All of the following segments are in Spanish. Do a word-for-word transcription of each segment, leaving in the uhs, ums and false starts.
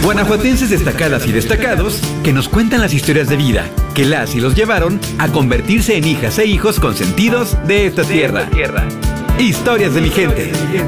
Guanajuatenses destacadas y destacados que nos cuentan las historias de vida que las y los llevaron a convertirse en hijas e hijos consentidos de esta tierra. Historias de mi gente.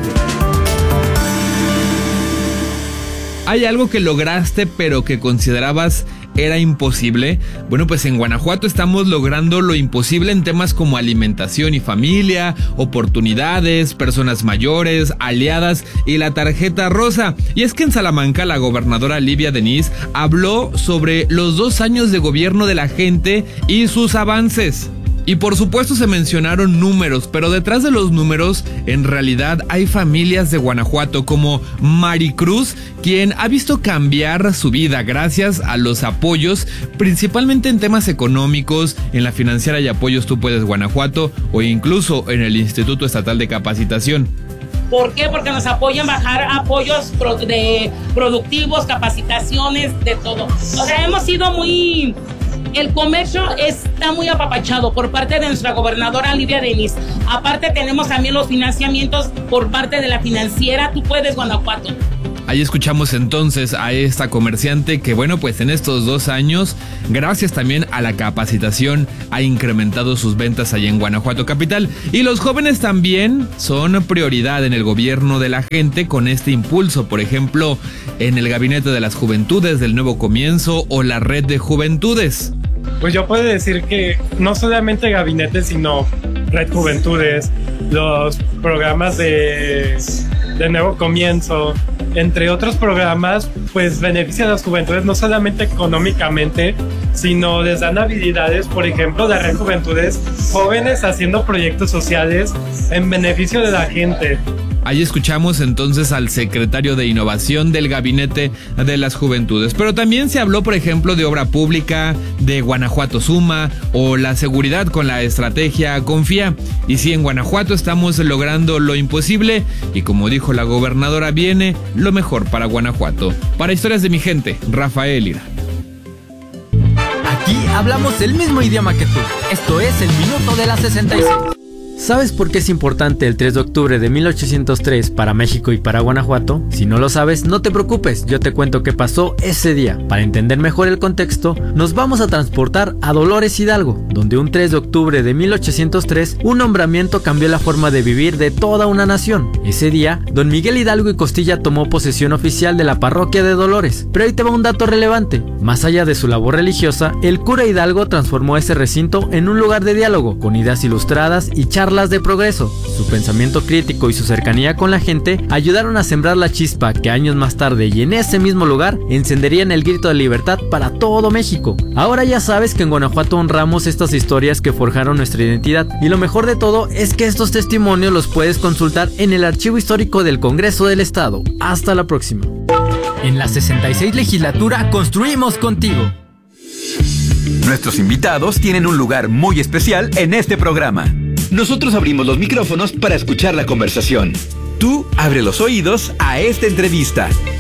¿Hay algo que lograste pero que considerabas era imposible? Bueno, pues en Guanajuato estamos logrando lo imposible en temas como alimentación y familia, oportunidades, personas mayores, aliadas y la tarjeta rosa. Y es que en Salamanca la gobernadora Livia Denis habló sobre los dos años de gobierno de la gente y sus avances. Y por supuesto se mencionaron números, pero detrás de los números, en realidad hay familias de Guanajuato como Maricruz, quien ha visto cambiar su vida gracias a los apoyos, principalmente en temas económicos, en la financiera y apoyos Tú Puedes Guanajuato o incluso en el Instituto Estatal de Capacitación. ¿Por qué? Porque nos apoyan bajar apoyos pro de productivos, capacitaciones, de todo. O sea, hemos sido muy... El comercio está muy apapachado por parte de nuestra gobernadora Livia Denis. Aparte tenemos también los financiamientos por parte de la financiera Tú Puedes Guanajuato. Ahí escuchamos entonces a esta comerciante que, bueno, pues en estos dos años, gracias también a la capacitación, ha incrementado sus ventas allá en Guanajuato capital. Y los jóvenes también son prioridad en el gobierno de la gente con este impulso, por ejemplo, en el Gabinete de las Juventudes del Nuevo Comienzo o la Red de Juventudes. Pues yo puedo decir que no solamente Gabinete, sino Red Juventudes, los programas de, de Nuevo Comienzo, entre otros programas, pues benefician a las juventudes no solamente económicamente, sino les dan habilidades. Por ejemplo, la Red Juventudes, jóvenes haciendo proyectos sociales en beneficio de la gente. Ahí escuchamos entonces al secretario de Innovación del Gabinete de las Juventudes. Pero también se habló, por ejemplo, de obra pública, de Guanajuato Suma o la seguridad con la estrategia Confía. Y sí, en Guanajuato estamos logrando lo imposible y, como dijo la gobernadora, viene lo mejor para Guanajuato. Para Historias de mi gente, Rafael Ira. Aquí hablamos el mismo idioma que tú. Esto es el Minuto de la sesenta y seis. ¿Sabes por qué es importante el tres de octubre de mil ochocientos tres para México y para Guanajuato? Si no lo sabes, no te preocupes, yo te cuento qué pasó ese día. Para entender mejor el contexto, nos vamos a transportar a Dolores Hidalgo, donde un tres de octubre de mil ochocientos tres, un nombramiento cambió la forma de vivir de toda una nación. Ese día, don Miguel Hidalgo y Costilla tomó posesión oficial de la parroquia de Dolores. Pero ahí te va un dato relevante. Más allá de su labor religiosa, el cura Hidalgo transformó ese recinto en un lugar de diálogo, con ideas ilustradas y charlas de progreso. Su pensamiento crítico y su cercanía con la gente ayudaron a sembrar la chispa que años más tarde y en ese mismo lugar encenderían el grito de libertad para todo México. Ahora ya sabes que en Guanajuato honramos estas historias que forjaron nuestra identidad, y lo mejor de todo es que estos testimonios los puedes consultar en el Archivo Histórico del Congreso del Estado. Hasta la próxima. En la sesenta y seis legislatura construimos contigo. Nuestros invitados tienen un lugar muy especial en este programa. Nosotros abrimos los micrófonos para escuchar la conversación. Tú abre los oídos a esta entrevista.